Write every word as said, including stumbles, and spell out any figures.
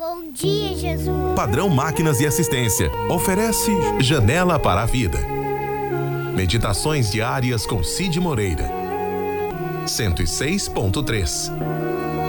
Bom dia, Jesus. Padrão Máquinas e Assistência oferece Janela para a Vida. Meditações diárias com Cid Moreira. cento e seis ponto três.